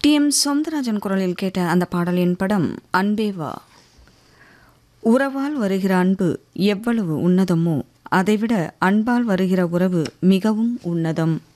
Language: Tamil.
டி.எம். சௌந்தரராஜன் குரலில் கேட்ட அந்த பாடலின் படம் அன்பே வா. உறவால் வருகிற அன்பு எவ்வளவு உன்னதமோ அதைவிட அன்பால் வருகிற உறவு மிகவும் உன்னதம்.